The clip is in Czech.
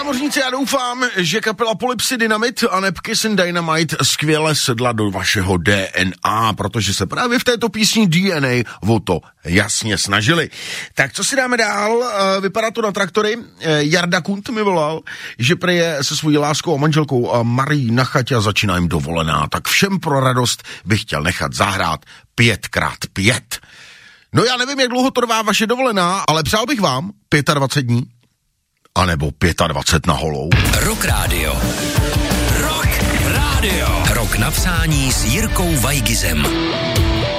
námořníci, já doufám, že kapela Polypsy Dynamit a neb Kiss and Dynamite skvěle sedla do vašeho DNA, protože se právě v této písni DNA o to jasně snažili. Tak co si dáme dál? Vypadá to na traktory. Jarda Kunt mi volal, že prý je se svojí láskou a manželkou Marí na chatě a začíná jim dovolená. Tak všem pro radost bych chtěl nechat zahrát 5x5. No já nevím, jak dlouho trvá vaše dovolená, ale přál bych vám 25 dní. A nebo 25 na holou. Rock Radio. Rock Radio. Rok napsání s Jirkou Vajgizem.